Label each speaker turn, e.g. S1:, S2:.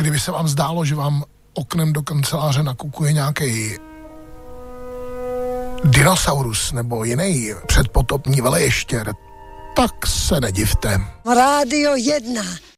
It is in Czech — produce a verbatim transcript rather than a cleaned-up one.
S1: kdyby se vám zdálo, že vám oknem do kanceláře nakukuje nějaký dinosaurus nebo jiný předpotopní veleještěr, tak se nedivte.
S2: Rádio jedna.